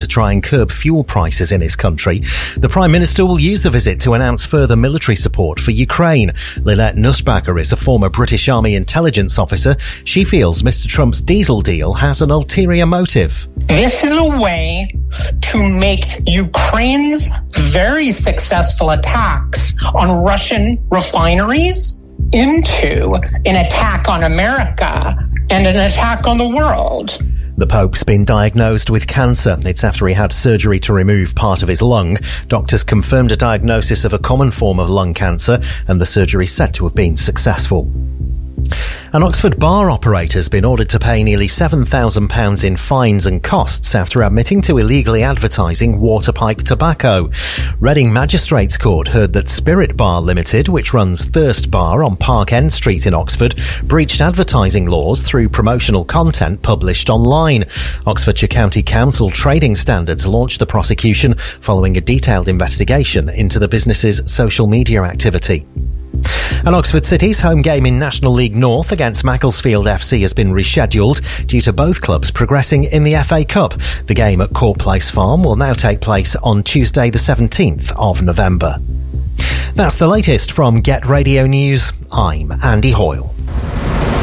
try and curb fuel prices in his country. The Prime Minister will use the visit to announce further military support for Ukraine. Lilette Nussbacher is a former British Army intelligence officer. She feels Mr. Trump's diesel deal has an ulterior motive. This is a way to make Ukraine's very successful attacks on Russian refineries into an attack on America and an attack on the world. The Pope's been diagnosed with cancer. It's after he had surgery to remove part of his lung. Doctors confirmed a diagnosis of a common form of lung cancer, and the surgery said to have been successful. An Oxford bar operator has been ordered to pay nearly £7,000 in fines and costs after admitting to illegally advertising water-pipe tobacco. Reading Magistrates Court heard that Spirit Bar Limited, which runs Thirst Bar on Park End Street in Oxford, breached advertising laws through promotional content published online. Oxfordshire County Council Trading Standards launched the prosecution following a detailed investigation into the business's social media activity. And Oxford City's home game in National League North against Macclesfield FC has been rescheduled due to both clubs progressing in the FA Cup. The game at Court Place Farm will now take place on Tuesday the 17th of November. That's the latest from Get Radio News. I'm Andy Hoyle.